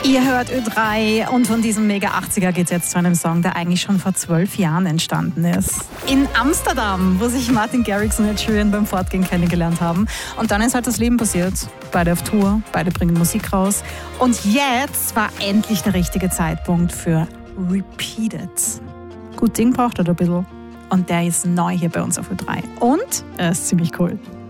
Ihr hört Ö3 und von diesem Mega 80er geht es jetzt zu einem Song, der eigentlich schon vor 12 Jahren entstanden ist. In Amsterdam, wo sich Martin Garrix und Ed Sheeran beim Fortgehen kennengelernt haben. Und dann ist halt das Leben passiert. Beide auf Tour, beide bringen Musik raus. Und jetzt war endlich der richtige Zeitpunkt für Repeat It. Gut Ding braucht er ein bisschen. Und der ist neu hier bei uns auf Ö3. Und er ist ziemlich cool.